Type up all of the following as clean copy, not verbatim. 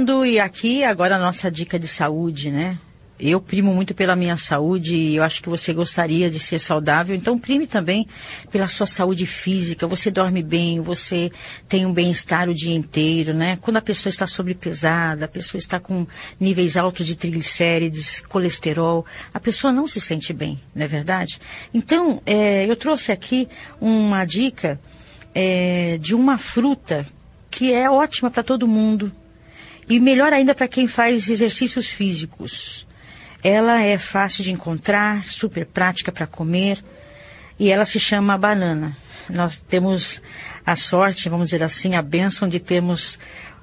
voltando, e aqui agora a nossa dica de saúde, né? Eu primo muito pela minha saúde e eu acho que você gostaria de ser saudável, então prime também pela sua saúde física. Você dorme bem, você tem um bem-estar o dia inteiro, né? Quando a pessoa está sobrepesada, a pessoa está com níveis altos de triglicérides, colesterol, a pessoa não se sente bem, não é verdade? Então, eu trouxe aqui uma dica de uma fruta que é ótima para todo mundo e melhor ainda para quem faz exercícios físicos. Ela é fácil de encontrar, super prática para comer e ela se chama banana. Nós temos a sorte, vamos dizer assim, a bênção de termos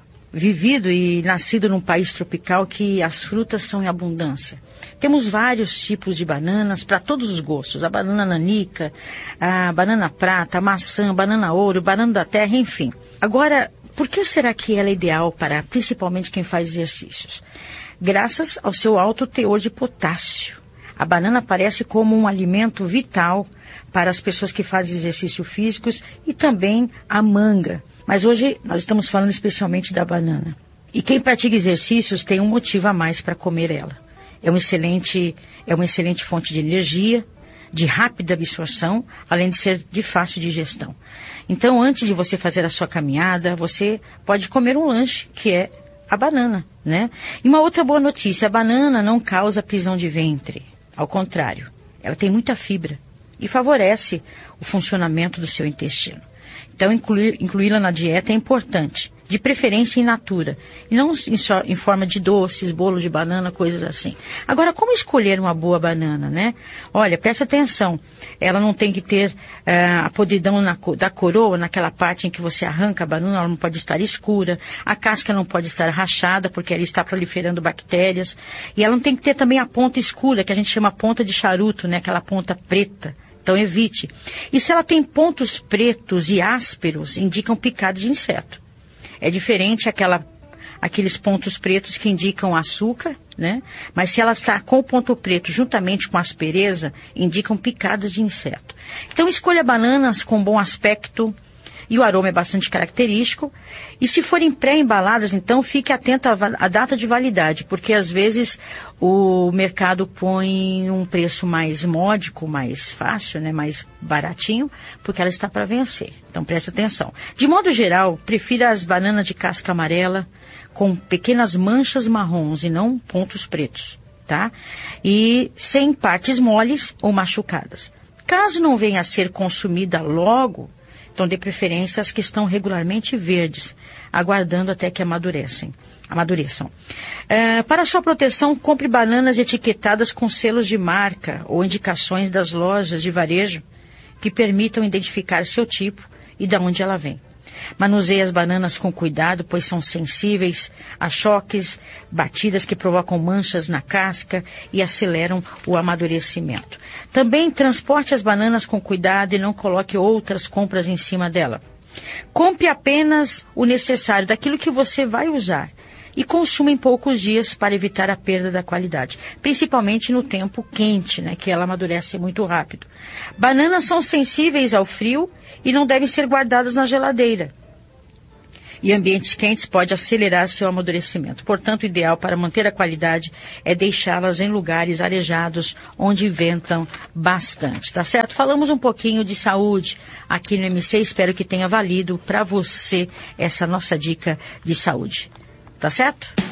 vivido e nascido num país tropical que as frutas são em abundância. Temos vários tipos de bananas para todos os gostos. A banana nanica, a banana prata, a maçã, a banana ouro, banana da terra, enfim. Agora, por que será que ela é ideal para principalmente quem faz exercícios? Graças ao seu alto teor de potássio. A banana aparece como um alimento vital para as pessoas que fazem exercícios físicos e também a manga. Mas hoje nós estamos falando especialmente da banana. E quem pratica exercícios tem um motivo a mais para comer ela. É uma excelente fonte de energia, de rápida absorção, além de ser de fácil digestão. Então, antes de você fazer a sua caminhada, você pode comer um lanche, que é a banana, né? E uma outra boa notícia, a banana não causa prisão de ventre. Ao contrário, ela tem muita fibra e favorece o funcionamento do seu intestino. Então, incluí-la na dieta é importante, de preferência in natura, e não em forma de doces, bolo de banana, coisas assim. Agora, como escolher uma boa banana, né? Olha, preste atenção, ela não tem que ter a podridão da coroa, naquela parte em que você arranca a banana, ela não pode estar escura, a casca não pode estar rachada, porque ela está proliferando bactérias, e ela não tem que ter também a ponta escura, que a gente chama ponta de charuto, né? Aquela ponta preta. Então evite. E se ela tem pontos pretos e ásperos, indicam picada de inseto. É diferente aqueles pontos pretos que indicam açúcar, né? Mas se ela está com o ponto preto juntamente com aspereza, indicam picadas de inseto. Então escolha bananas com bom aspecto e o aroma é bastante característico. E se forem pré-embaladas, então fique atento à data de validade, porque às vezes o mercado põe um preço mais módico, mais fácil, né, mais baratinho, porque ela está para vencer. Então preste atenção. De modo geral, prefira as bananas de casca amarela com pequenas manchas marrons e não pontos pretos, tá? E sem partes moles ou machucadas. Caso não venha a ser consumida logo, então dê preferência às que estão regularmente verdes, aguardando até que amadureçam. Para sua proteção, compre bananas etiquetadas com selos de marca ou indicações das lojas de varejo que permitam identificar seu tipo e de onde ela vem. Manuseie as bananas com cuidado, pois são sensíveis a choques, batidas que provocam manchas na casca e aceleram o amadurecimento. Também transporte as bananas com cuidado e não coloque outras compras em cima dela. Compre apenas o necessário daquilo que você vai usar e consuma em poucos dias para evitar a perda da qualidade, principalmente no tempo quente, né, que ela amadurece muito rápido. Bananas são sensíveis ao frio e não devem ser guardadas na geladeira. E ambientes quentes pode acelerar seu amadurecimento. Portanto, o ideal para manter a qualidade é deixá-las em lugares arejados, onde ventam bastante, tá certo? Falamos um pouquinho de saúde aqui no MC, espero que tenha valido para você essa nossa dica de saúde. Tá certo?